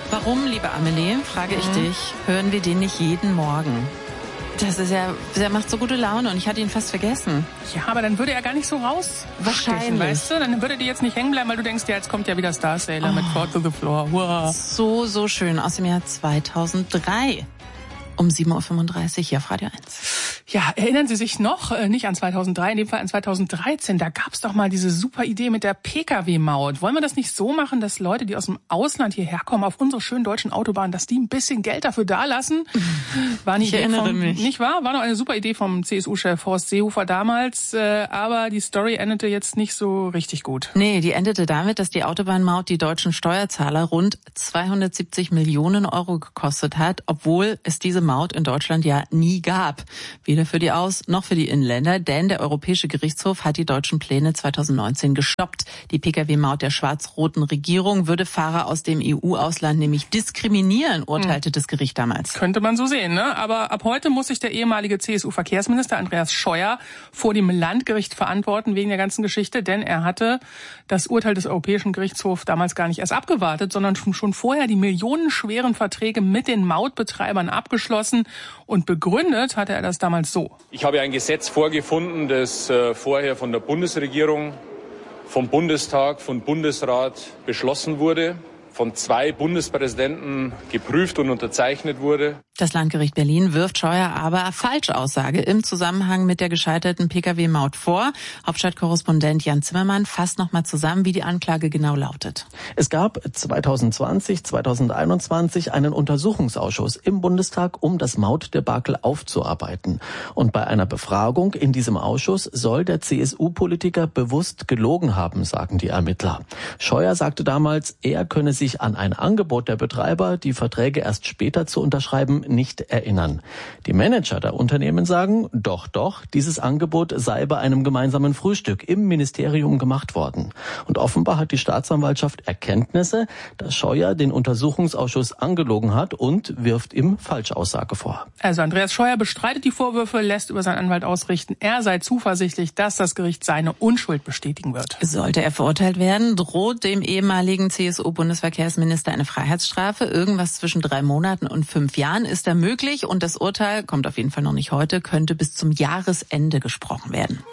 Warum, liebe Amelie, frage ich dich, hören wir den nicht jeden Morgen? Das ist ja, der macht so gute Laune und ich hatte ihn fast vergessen. Ja, aber dann würde er gar nicht so raus. Wahrscheinlich. Weißt du, dann würde die jetzt nicht hängen bleiben, weil du denkst, ja, jetzt kommt ja wieder Star Sailor mit Fort to the Floor. Hurra. So schön, aus dem Jahr 2003. Um 7.35 Uhr hier auf Radio 1. Ja, erinnern Sie sich noch, nicht an 2003, in dem Fall an 2013, da gab's doch mal diese super Idee mit der Pkw-Maut. Wollen wir das nicht so machen, dass Leute, die aus dem Ausland hierher kommen, auf unsere schönen deutschen Autobahnen, dass die ein bisschen Geld dafür dalassen? War eine Idee nicht wahr? War noch eine super Idee vom CSU-Chef Horst Seehofer damals, aber die Story endete jetzt nicht so richtig gut. Nee, die endete damit, dass die Autobahnmaut die deutschen Steuerzahler rund 270 Millionen Euro gekostet hat, obwohl es diese Maut in Deutschland ja nie gab. Weder für die Aus- noch für die Inländer, denn der Europäische Gerichtshof hat die deutschen Pläne 2019 gestoppt. Die Pkw-Maut der schwarz-roten Regierung würde Fahrer aus dem EU-Ausland nämlich diskriminieren, urteilte das Gericht damals. Könnte man so sehen, ne? Aber ab heute muss sich der ehemalige CSU-Verkehrsminister Andreas Scheuer vor dem Landgericht verantworten wegen der ganzen Geschichte, denn er hatte das Urteil des Europäischen Gerichtshofs damals gar nicht erst abgewartet, sondern schon vorher die millionenschweren Verträge mit den Mautbetreibern abgeschlossen. Und begründet hatte er das damals so. Ich habe ein Gesetz vorgefunden, das vorher von der Bundesregierung, vom Bundestag, vom Bundesrat beschlossen wurde, von 2 Bundespräsidenten geprüft und unterzeichnet wurde. Das Landgericht Berlin wirft Scheuer aber Falschaussage im Zusammenhang mit der gescheiterten Pkw-Maut vor. Hauptstadtkorrespondent Jan Zimmermann fasst nochmal zusammen, wie die Anklage genau lautet. Es gab 2020, 2021 einen Untersuchungsausschuss im Bundestag, um das Mautdebakel aufzuarbeiten. Und bei einer Befragung in diesem Ausschuss soll der CSU-Politiker bewusst gelogen haben, sagen die Ermittler. Scheuer sagte damals, er könne sich an ein Angebot der Betreiber, die Verträge erst später zu unterschreiben, nicht erinnern. Die Manager der Unternehmen sagen, doch, dieses Angebot sei bei einem gemeinsamen Frühstück im Ministerium gemacht worden. Und offenbar hat die Staatsanwaltschaft Erkenntnisse, dass Scheuer den Untersuchungsausschuss angelogen hat und wirft ihm Falschaussage vor. Also Andreas Scheuer bestreitet die Vorwürfe, lässt über seinen Anwalt ausrichten, er sei zuversichtlich, dass das Gericht seine Unschuld bestätigen wird. Sollte er verurteilt werden, droht dem ehemaligen CSU-Bundesverkehrsminister eine Freiheitsstrafe. Irgendwas zwischen 3 Monaten und 5 Jahren ist da möglich. Und das Urteil, kommt auf jeden Fall noch nicht heute, könnte bis zum Jahresende gesprochen werden.